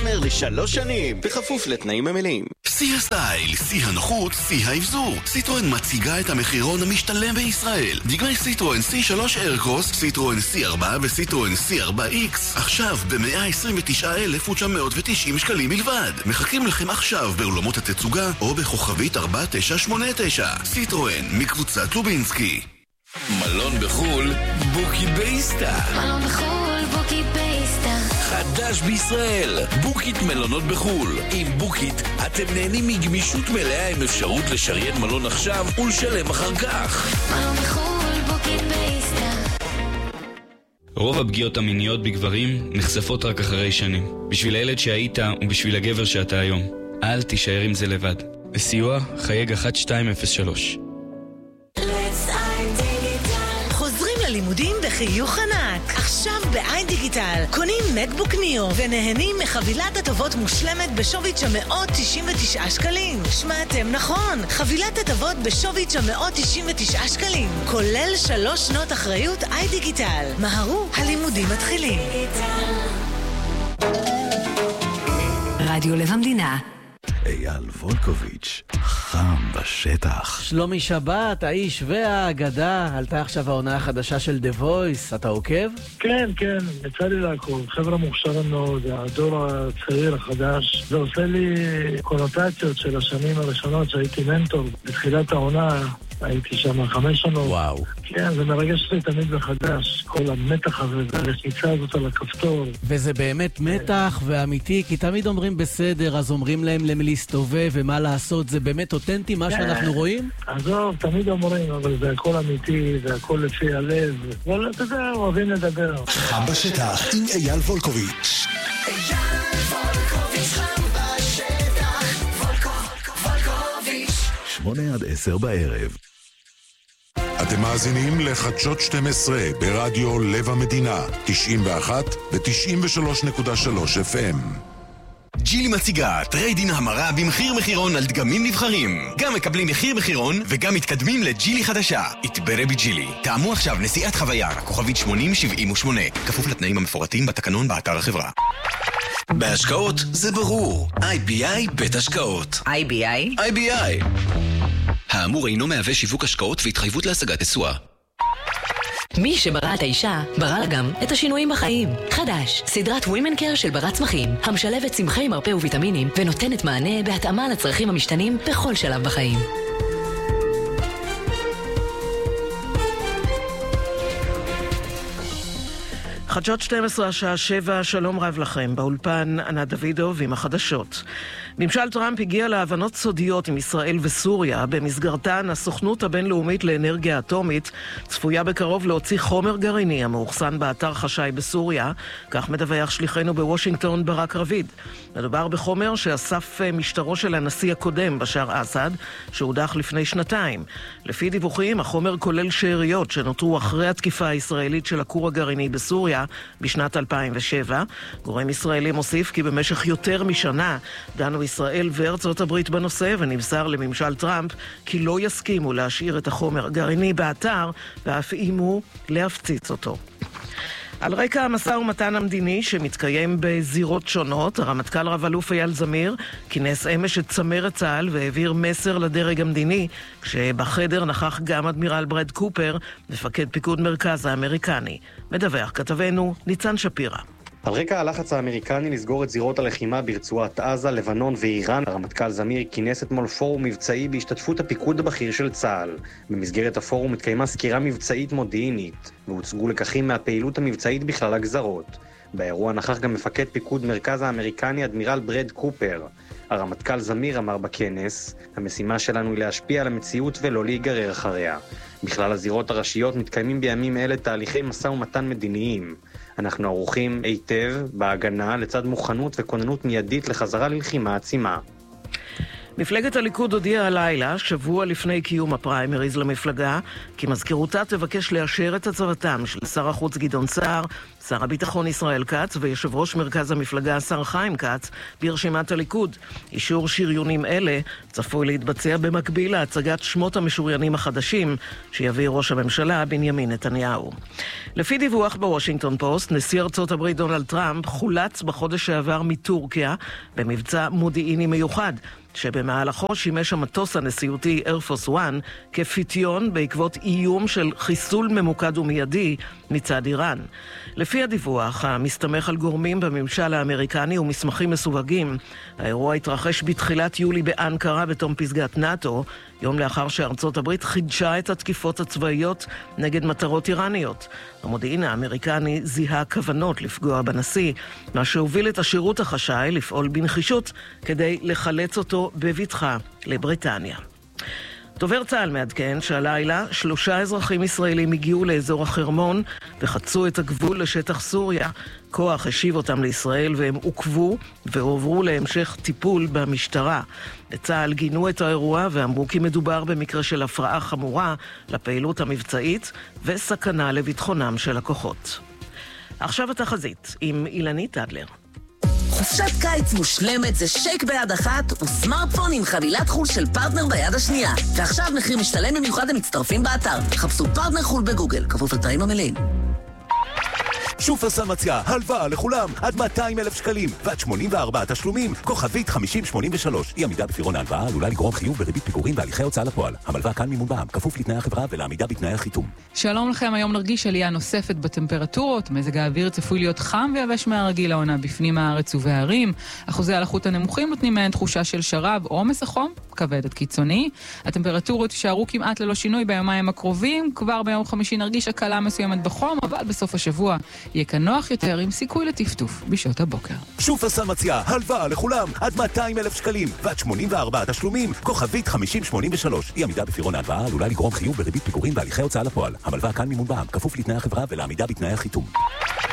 ייגמר ל3 שנים, בכפוף לתנאים המלאים. שיא הסטייל, שיא הנוחות, שיא האבזור. סיטרואן מציגה את המחירון המשתלם בישראל. דגמי סיטרואן C3 איירקרוס, סיטרואן C4 וסיטרואן C4X עכשיו ב-129,990 שקלים בלבד. מחכים לכם עכשיו באולמות התצוגה או בכוכבית 4989. סיטרואן מקבוצת לובינסקי. מלון בחול, בוקי בייסטה. מלון בחול, בוקי בייסטה. חדש בישראל, בוקית מלונות בחול. עם בוקית אתם נהנים מגמישות מלאה עם אפשרות לשריין מלון עכשיו ולשלם אחר כך. מלון בחול, בוקי בייסטה. רוב הפגיעות המיניות בגברים נחשפות רק אחרי שנים. בשביל הילד שהיית ובשביל הגבר שאתה היום. אל תישאר עם זה לבד. בסיוע חייג 1203. לימודים בחיוך ענק. עכשיו בעין דיגיטל קונים מקבוק ניאו ונהנים מחבילת הטבות מושלמת בשווי 999 שקלים. שמעתם נכון, חבילת הטבות בשווי 999 שקלים, כולל 3 שנות אחריות עין דיגיטל. מהרו, הלימודים מתחילים. רדיו לב המדינה. אייל וולקוביץ', חם בשטח. שלומי שבת, האיש והאגדה. עלתה עכשיו העונה החדשה של The Voice, אתה עוקב? כן, יצא לי לעקוב. חבר'ה מוכשרים מאוד, הדור הצעיר החדש. זה עושה לי קונוטציות של השנים הראשונות שהייתי מנטור. בתחילת העונה הייתי שם 5 שנות. וואו. כן, זה מרגש לי תמיד מחדש. כל המתח הזה, הלחיצה הזאת על הכפתור. וזה באמת מתח ואמיתי, כי תמיד אומרים בסדר, אז אומרים להם למי להסתובב ומה לעשות. זה באמת אותנטי מה שאנחנו רואים? עזוב, תמיד אומרים, אבל זה הכל אמיתי, זה הכל לפי הלב. אבל אתה יודע, אוהבים לדבר. חם בשטח עם אייל וולקוביץ'. אייל וולקוביץ', חם בשטח. וולקוביץ'. 8-10 בערב. אתם מאזינים לחדשות 12 ברדיו לב המדינה, 91 ו-93.3 FM. ג'ילי מציגה טריידין המרה במחיר מחירון על דגמים נבחרים. גם מקבלים מחיר מחירון וגם מתקדמים לג'ילי חדשה. התברא בג'ילי. טעמו עכשיו נסיעת חוויה, כוכבית 8078, כפוף לתנאים המפורטים בתקנון באתר החברה. בהשקעות זה ברור. IBI בית השקעות. IBI. האמור אינו מהווה שיווק השקעות והתחייבות להשגת תשואה. מי שברא את האישה, ברא לה גם את השינויים בחיים. חדש, סדרת Women Care של ברת צמחים, המשלבת צמחי מרפא וויטמינים ונותנת מענה בהתאמה לצרכים המשתנים בכל שלב בחיים. חדשות 12 השעה 7, שלום רב לכם. באולפן ענת דוידוב עם החדשות. ממשל טראמפ הגיע להבנות סודיות עם ישראל וסוריה. במסגרתן הסוכנות הבינלאומית לאנרגיה אטומית צפויה בקרוב להוציא חומר גרעיני המאוחסן באתר חשאי בסוריה, כך מדווח שליחנו בוושינגטון ברק רביד. מדובר בחומר שאסף משטרו של הנשיא הקודם בשאר אסד, שהודח לפני 2 לפי דיווחים, החומר כולל שאריות שנותרו אחרי התקיפה הישראלית של הכור הגרעיני בסוריה בשנת 2007. גורם ישראלי מוסיף כי במשך יותר משנה דנו ישראל וארצות הברית בנושא, ונמסר לממשל טראמפ כי לא יסכימו להשאיר את החומר הגרעיני באתר ואף איימו להפציץ אותו. על רקע המשא ומתן המדיני שמתקיים בזירות שונות, הרמטכ"ל רב-אלוף אייל זמיר כינס אמש את צמרת צה"ל והעביר מסר לדרג המדיני, כשבחדר נכח גם אדמירל ברד קופר, מפקד פיקוד מרכז האמריקני. מדווח כתבנו ניצן שפירא. על רקע הלחץ האמריקני לסגור את זירות הלחימה ברצועת עזה, לבנון ואיראן, הרמטכ"ל זמיר כינס אתמול פורום מבצעי בהשתתפות הפיקוד הבכיר של צה"ל. במסגרת הפורום התקיימה סקירה מבצעית מודיעינית, והוצגו לקחים מהפעילות המבצעית בכלל הגזרות. באירוע נכח גם מפקד פיקוד מרכז האמריקני אדמירל ברד קופר. הרמטכ"ל זמיר אמר בכנס, המשימה שלנו היא להשפיע על המציאות ולא להיגרר אחריה. בכלל הזירות הראשיות מתקיימים בימים אלה תהליכי משא ומתן מדיניים. אנחנו ערוכים היטב בהגנה לצד מוכנות וכוננות מיידית לחזרה ללחימה עצימה. מפלגת הליכוד הודיעה הלילה, שבוע לפני קיום הפריימריז למפלגה, כי מזכירותה תבקש לאשר את הצבתם של שר החוץ גדעון סער, שר הביטחון ישראל כץ ויושב ראש מרכז המפלגה השר חיים כץ ברשימת הליכוד. אישור שריונים אלה צפוי להתבצע במקביל להצגת שמות המשוריינים החדשים שיביא ראש הממשלה בנימין נתניהו. לפי דיווח בוושינגטון פוסט, נשיא ארצות הברית דונלד טראמפ חולץ בחודש שעבר מטורקיה במבצע מודיעיני מיוחד, שבמהלכו שימש המטוס הנשיאותי Air Force One כפיתיון בעקבות איום של חיסול ממוקד ומיידי מצד איראן. לפי הדיווח, המסתמך על גורמים בממשל האמריקני ומסמכים מסווגים, האירוע התרחש בתחילת יולי באנקרה בתום פסגת נאטו, יום לאחר שארצות הברית חידשה את התקיפות הצבאיות נגד מטרות איראניות. המודיעין האמריקני זיהה כוונות לפגוע בנשיא, מה שהוביל את השירות החשאי לפעול בנחישות כדי לחלץ אותו בבטחה לבריטניה. דובר צה"ל מעדכן שהלילה 3 אזרחים ישראלים הגיעו לאזור החרמון וחצו את הגבול לשטח סוריה. כוח השיב אותם לישראל והם עוכבו והועברו להמשך טיפול במשטרה. בצה"ל גינו את האירוע ואמרו כי מדובר במקרה של הפרעה חמורה לפעילות המבצעית וסכנה לביטחונם של הכוחות. עכשיו התחזית עם אילנית אדלר. חופשת קיץ מושלמת זה שייק ביד אחת וסמארטפון עם חבילת חול של פרטנר ביד השנייה. ועכשיו מחיר משתלם במיוחד למצטרפים באתר. חפשו פרטנר חול בגוגל, כפוף לתנאים המלאים. שופרסל מציעה הלוואה לכולם עד 200,000 שקלים ועד 84 תשלומים, כוכבית 5083. אי עמידה בפירעון ההלוואה עלולה לגרום חיוב בריבית פיגורים והליכי הוצאה לפועל. המלווה כאן מימון בע"מ, כפוף לתנאי החברה ולעמידה בתנאי החיתום. שלום לכם, היום נרגיש עלייה נוספת בטמפרטורות. מזג האוויר צפוי להיות חם ויבש מהרגיל העונה בפנים הארץ ובערים. אחוזי הלחות הנמוכים נותנים מהן תחושה של שרב או מסחום, כבד עד קיצוני. הטמפרטורות יישארו כמעט ללא שינוי ביומיים הקרובים. כבר ביום חמישי נרגיש הקלה מסוימת בחום, אבל בסוף השבוע יהיה כאן נוח יותר עם סיכוי לטפטוף בשעות הבוקר. שופרסל מציעה הלוואה לכולם עד 200,000 שקלים ועד 84 תשלומים, כוכבית 5083. אי עמידה בפירעון ההלוואה עלולה לגרום חיוב בריבית פיגורים והליכי הוצאה לפועל. המלווה כאן מימון בע"מ, כפוף לתנאי החברה ולעמידה בתנאי החיתום.